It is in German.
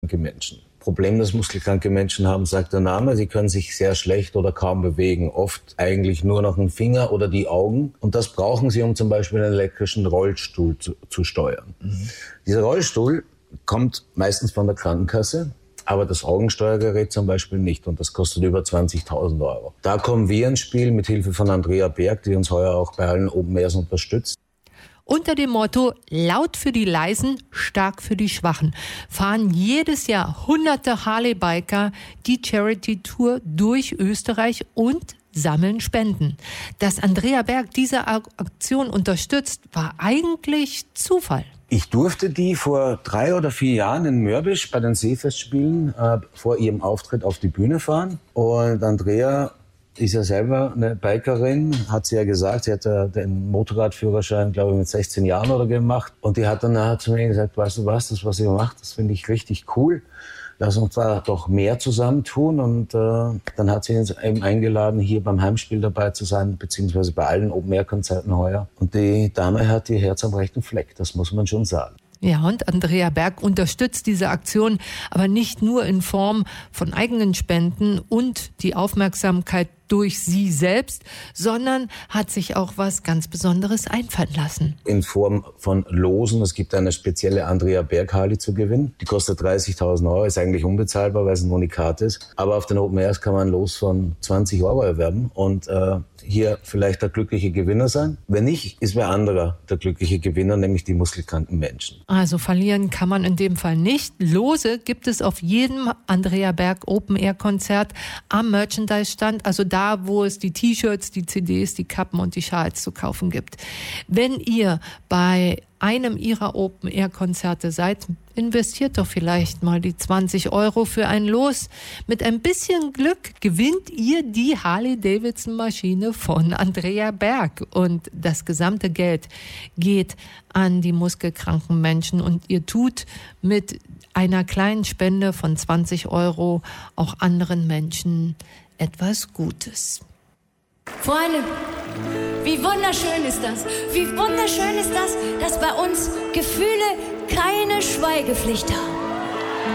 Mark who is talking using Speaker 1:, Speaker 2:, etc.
Speaker 1: muskelkranke Menschen. Problem, das muskelkranke Menschen haben, sagt der Name, sie können sich sehr schlecht oder kaum bewegen. Oft eigentlich nur noch einen Finger oder die Augen. Und das brauchen sie, um zum Beispiel einen elektrischen Rollstuhl zu steuern. Dieser Rollstuhl kommt meistens von der Krankenkasse, aber das Augensteuergerät zum Beispiel nicht. Und das kostet über 20.000 Euro. Da kommen wir ins Spiel mit Hilfe von Andrea Berg, die uns heuer auch bei allen Open Airs unterstützt.
Speaker 2: Unter dem Motto laut für die Leisen, stark für die Schwachen fahren jedes Jahr hunderte Harley-Biker die Charity-Tour durch Österreich und sammeln Spenden. Dass Andrea Berg diese Aktion unterstützt, war eigentlich Zufall.
Speaker 1: Ich durfte die vor 3 oder 4 Jahren in Mörbisch bei den Seefestspielen vor ihrem Auftritt auf die Bühne fahren. Und Andrea ist ja selber eine Bikerin, hat sie ja gesagt. Sie hat ja den Motorradführerschein, glaube ich, mit 16 Jahren oder gemacht. Und die hat dann nachher zu mir gesagt, weißt du was ihr macht, das finde ich richtig cool. Lass uns da doch mehr zusammentun. Und dann hat sie uns eben eingeladen, hier beim Heimspiel dabei zu sein, beziehungsweise bei allen Open-Air-Konzerten heuer. Und die Dame hat ihr Herz am rechten Fleck, das muss man schon sagen.
Speaker 2: Ja, und Andrea Berg unterstützt diese Aktion aber nicht nur in Form von eigenen Spenden und die Aufmerksamkeit durch sie selbst, sondern hat sich auch was ganz Besonderes einfallen lassen.
Speaker 1: In Form von Losen. Es gibt eine spezielle Andrea Berg Harley zu gewinnen. Die kostet 30.000 Euro, ist eigentlich unbezahlbar, weil es ein Unikat ist. Aber auf den Open Airs kann man ein Los von 20 Euro erwerben und hier vielleicht der glückliche Gewinner sein. Wenn nicht, ist wer anderer der glückliche Gewinner, nämlich die muskelkranken Menschen.
Speaker 2: Also verlieren kann man in dem Fall nicht. Lose gibt es auf jedem Andrea Berg Open Air Konzert am Merchandise-Stand, also da, wo es die T-Shirts, die CDs, die Kappen und die Schals zu kaufen gibt. Wenn ihr bei einem ihrer Open-Air-Konzerte seid, investiert doch vielleicht mal die 20 Euro für ein Los. Mit ein bisschen Glück gewinnt ihr die Harley-Davidson-Maschine von Andrea Berg. Und das gesamte Geld geht an die muskelkranken Menschen. Und ihr tut mit einer kleinen Spende von 20 Euro auch anderen Menschen etwas Gutes.
Speaker 3: Freunde, wie wunderschön ist das? Wie wunderschön ist das, dass bei uns Gefühle keine Schweigepflicht haben.